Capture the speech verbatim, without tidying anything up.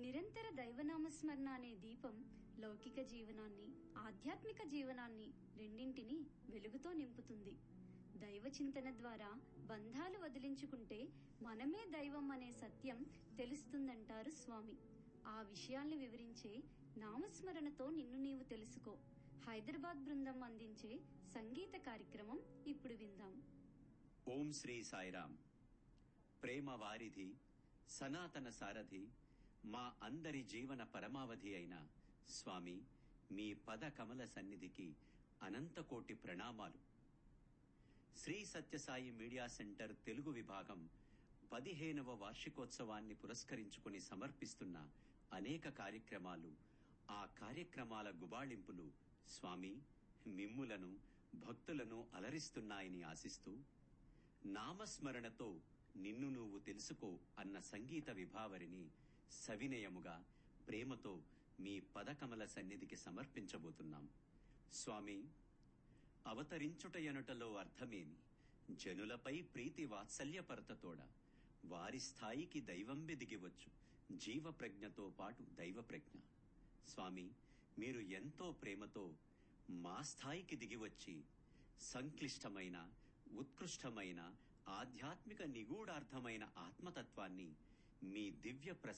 నిరంతర దైవనామస్మరణ అనే దీపం లౌకిక జీవనాన్ని, ఆధ్యాత్మిక జీవనాన్ని రెండింటినీ వెలుగుతో నింపుతుంది. దైవ చింతన ద్వారా బంధాలు వదిలించుకుంటే మనమే దైవం అనే సత్యం తెలుస్తుందంటారు స్వామి. ఆ విషయాల్ని వివరించే నామస్మరణతో నిన్ను నీవు తెలుసుకో హైదరాబాద్ బృందం అందించే సంగీత కార్యక్రమం ఇప్పుడు విందాం. ఓం శ్రీ సాయిరాం. ప్రేమ వారిధి, సనాతన సారథి, మా అందరి జీవన పరమావధి అయిన స్వామి మీ పద కమల సన్నిధికి అనంతకోటి ప్రణామాలు. శ్రీ సత్యసాయి మీడియా సెంటర్ తెలుగు విభాగం పదిహేనవ వార్షికోత్సవాన్ని పురస్కరించుకుని సమర్పిస్తున్న అనేక కార్యక్రమాలు, ఆ కార్యక్రమాల గుబాళింపులు స్వామి మిమ్ములను భక్తులను అలరిస్తున్నాయని ఆశిస్తూ, నామస్మరణతో నిన్ను నువ్వు తెలుసుకో అన్న సంగీత విభావరిని సవినయముగా ప్రేమతో మీ పదకమల సన్నిధికి సమర్పించబోతున్నాం. స్వామి, అవతరించుటయనుటలో అర్థమేమి, జనులపై ప్రీతి వాత్సల్యపరతతోడ వారి స్థాయికి దైవంబి దిగివచ్చు జీవ ప్రజ్ఞతో పాటు దైవ ప్రజ్ఞ. స్వామి, మీరు ఎంతో ప్రేమతో మా స్థాయికి దిగివచ్చి సంక్లిష్టమైన, ఉత్కృష్టమైన, ఆధ్యాత్మిక నిగూఢార్థమైన ఆత్మతత్వాన్ని మీ దివ్య